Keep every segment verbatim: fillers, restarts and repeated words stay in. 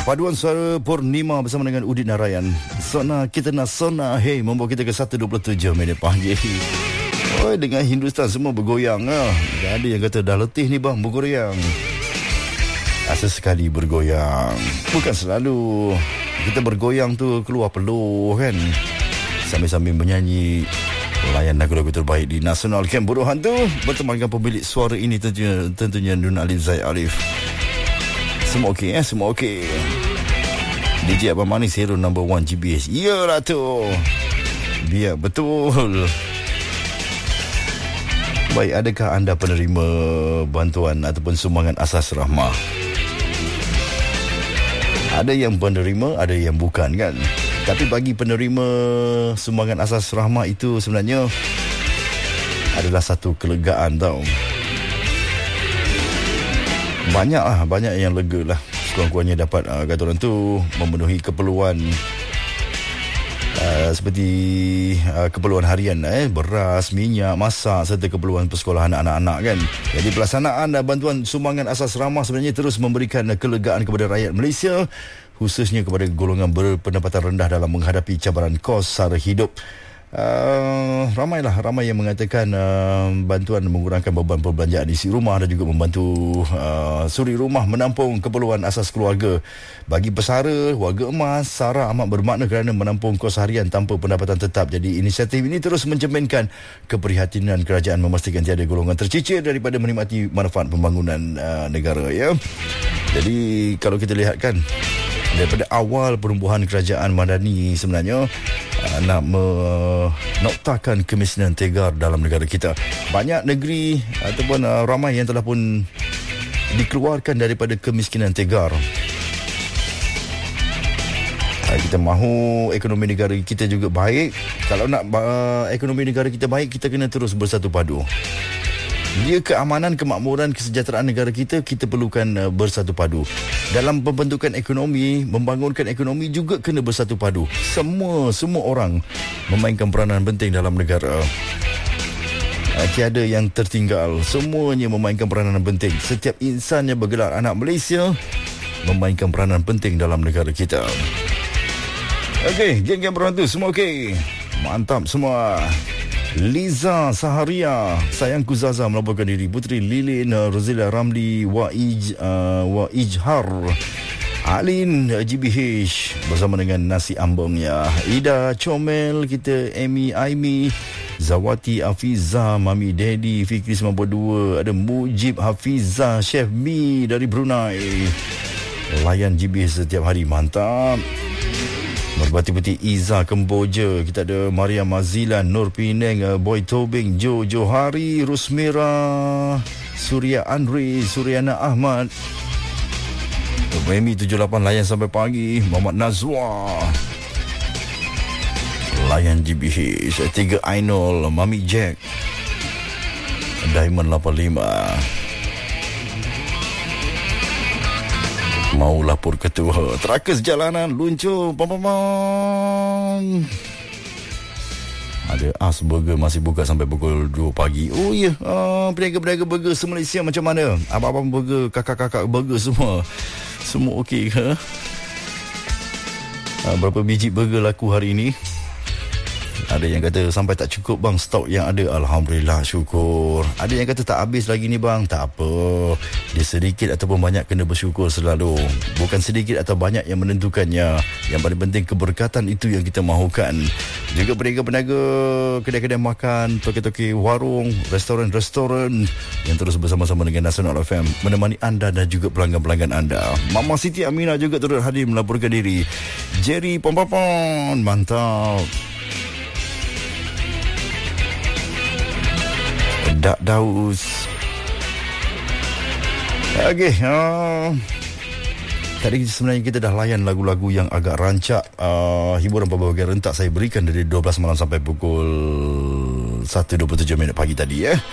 Paduan suara Purnima bersama dengan Udit Narayan. Sona kita nak sona, hey, membawa kita ke satu dua puluh tujuh minit pagi. Oh, dengan Hindustan semua bergoyang ah. Ada yang kata dah letih ni bang bergoyang. Asa sekali bergoyang. Bukan selalu kita bergoyang tu keluar peluh kan. Sambil-sambil menyanyi layan lagu-lagu terbaik di Nasional Camp Buruh Hantu bertemankan pemilik suara ini tentunya tentunya Nun Alif Zaid Alif. Semua okey eh, semua okey. D J Abang Manis hero number one G B S. Yalah tu. Biar betul. Baik, adakah anda penerima bantuan ataupun sumbangan asas rahmah? Ada yang penerima, ada yang bukan kan? Tapi bagi penerima sumbangan asas rahmah itu sebenarnya adalah satu kelegaan tau. Banyak lah, banyak yang lega lah. Sekurang-kurangnya dapat uh, kata orang tu memenuhi keperluan uh, seperti uh, keperluan harian eh, beras, minyak, masak serta keperluan persekolahan anak-anak kan. Jadi pelaksanaan uh, bantuan sumbangan asas rahmah sebenarnya terus memberikan uh, kelegaan kepada rakyat Malaysia, khususnya kepada golongan berpendapatan rendah dalam menghadapi cabaran kos sara hidup. Uh, ramailah ramai yang mengatakan uh, bantuan mengurangkan beban perbelanjaan isi rumah dan juga membantu uh, suri rumah menampung keperluan asas keluarga. Bagi pesara, warga emas, sara amat bermakna kerana menampung kos harian tanpa pendapatan tetap. Jadi inisiatif ini terus mencerminkan keprihatinan kerajaan memastikan tiada golongan tercicir daripada menikmati manfaat pembangunan uh, negara ya. Jadi kalau kita lihat kan, daripada awal perumbuhan kerajaan Madani sebenarnya uh, nak menoktakan kemiskinan tegar dalam negara kita. Banyak negeri ataupun uh, ramai yang telah pun dikeluarkan daripada kemiskinan tegar. Uh, kita mahu ekonomi negara kita juga baik. Kalau nak uh, ekonomi negara kita baik, kita kena terus bersatu padu. Dia keamanan, kemakmuran, kesejahteraan negara kita, kita perlukan uh, bersatu padu. Dalam pembentukan ekonomi, membangunkan ekonomi juga kena bersatu padu. Semua, semua orang memainkan peranan penting dalam negara. Uh, tiada yang tertinggal. Semuanya memainkan peranan penting. Setiap insan yang bergelar anak Malaysia memainkan peranan penting dalam negara kita. Okey, geng-geng berhantu, semua okey? Mantap semua. Liza Saharia, sayangku Zaza melaporkan diri. Putri Lilin, Rozila Ramli, Waij, uh, Waijhar, Alin G B H bersama dengan nasi ambungnya. Ida Comel, kita Amy Aimi, Zawati Afiza, Mami Daddy, Fikri sembilan puluh dua, ada Mujib Hafiza, Chef Mi dari Brunei. Layan G B H setiap hari, mantap. Berbati putih Iza Kemboja, kita ada Maria Mazilan, Nur Penang, Boy Tobing, Jo Johari, Rusmira, Surya Andri, Suryana Ahmad, Remy tujuh lapan layan sampai pagi. Muhammad Nazwa layan G B H, tiga Ainul, Mami Jack, Diamond lapan lima. Mau lapor ketua Terakas jalanan luncur pam-pam. Ada As Burger masih buka sampai pukul dua pagi. Oh ya, yeah. uh, peniaga-peniaga burger se-Malaysia macam mana? Abang-abang burger, kakak-kakak burger semua Semua okey ke? Uh, berapa biji burger laku hari ini? Ada yang kata sampai tak cukup bang stok yang ada. Alhamdulillah, syukur. Ada yang kata tak habis lagi ni bang. Tak apa, dia sedikit ataupun banyak kena bersyukur selalu. Bukan sedikit atau banyak yang menentukannya. Yang paling penting keberkatan itu yang kita mahukan. Juga peniaga-peniaga kedai-kedai makan, toke-toke warung, restoran-restoran yang terus bersama-sama dengan Nasional F M menemani anda dan juga pelanggan-pelanggan anda. Mama Siti Aminah juga turut hadir melaporkan diri. Jerry Pompapon, mantap. Dak Daus. Okey, uh, tadi sebenarnya kita dah layan lagu-lagu yang agak rancak. uh, Hiburan berbagai rentak saya berikan dari dua belas malam sampai pukul satu dua puluh tujuh minit pagi tadi ya.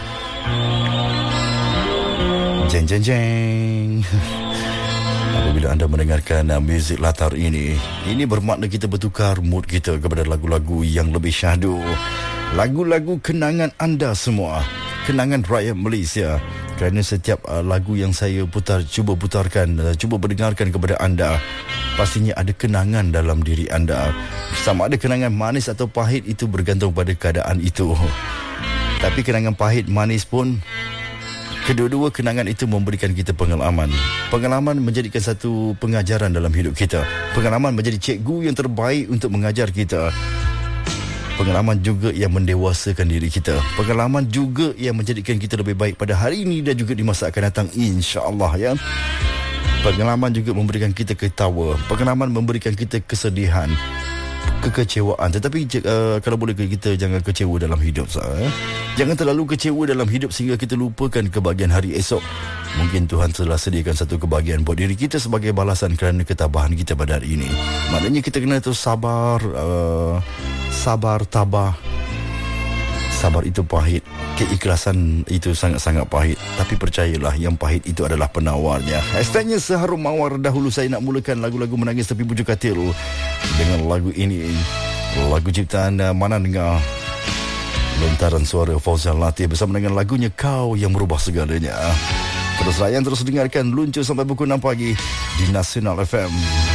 Jeng jeng jeng. Apabila anda mendengarkan uh, muzik latar ini, ini bermakna kita bertukar mood kita kepada lagu-lagu yang lebih syahdu. Lagu-lagu kenangan anda semua, kenangan rakyat Malaysia. Kerana setiap uh, lagu yang saya putar, cuba putarkan, uh, cuba mendengarkan kepada anda, pastinya ada kenangan dalam diri anda. Sama ada kenangan manis atau pahit, itu bergantung pada keadaan itu. Tapi kenangan pahit, manis pun, kedua-dua kenangan itu memberikan kita pengalaman. Pengalaman menjadikan satu pengajaran dalam hidup kita. Pengalaman menjadi cikgu yang terbaik untuk mengajar kita. Pengalaman juga yang mendewasakan diri kita. Pengalaman juga yang menjadikan kita lebih baik pada hari ini dan juga di masa akan datang, insya-Allah, ya. Pengalaman juga memberikan kita ketawa. Pengalaman memberikan kita kesedihan, kekecewaan. Tetapi uh, kalau boleh, kita jangan kecewa dalam hidup, sah, eh? Jangan terlalu kecewa dalam hidup sehingga kita lupakan kebahagiaan hari esok. Mungkin Tuhan telah sediakan satu kebahagiaan buat diri kita sebagai balasan kerana ketabahan kita pada hari ini. Maknanya kita kena terus sabar, uh, sabar, tabah. Sabar itu pahit, keikhlasan itu sangat-sangat pahit. Tapi percayalah, yang pahit itu adalah penawarnya. Hashtagnya Seharum Mawar. Dahulu saya nak mulakan lagu-lagu menangis tepi bujur katil dengan lagu ini, lagu ciptaan uh, Mana Dengar, lontaran suara Fauzan Latif bersama dengan lagunya Kau Yang Merubah Segalanya. Terus layan, terus dengarkan Luncur sampai pukul enam pagi di Nasional F M.